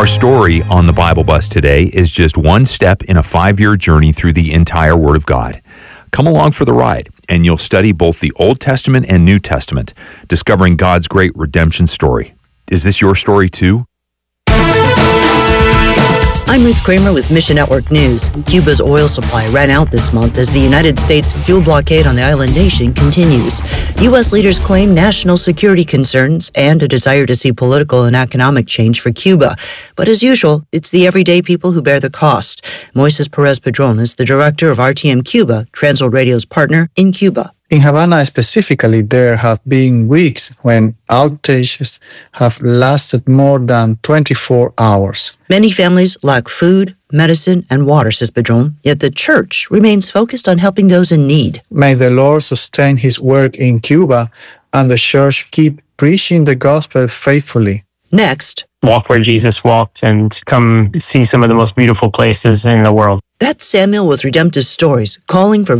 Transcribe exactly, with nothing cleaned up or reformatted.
Our story on the Bible Bus today is just one step in a five-year journey through the entire Word of God. Come along for the ride, and you'll study both the Old Testament and New Testament, discovering God's great redemption story. Is this your story too? I'm Ruth Kramer with Mission Network News. Cuba's oil supply ran out this month as the United States fuel blockade on the island nation continues. U S leaders claim national security concerns and a desire to see political and economic change for Cuba. But as usual, it's the everyday people who bear the cost. Moises Perez-Padron is the director of R T M Cuba, Transworld Radio's partner in Cuba. In Havana specifically, there have been weeks when outages have lasted more than twenty-four hours. Many families lack food, medicine, and water, says Padron, yet the church remains focused on helping those in need. May the Lord sustain his work in Cuba and the church keep preaching the gospel faithfully. Next, walk where Jesus walked and come see some of the most beautiful places in the world. That's Samuel with Redemptive Stories, calling for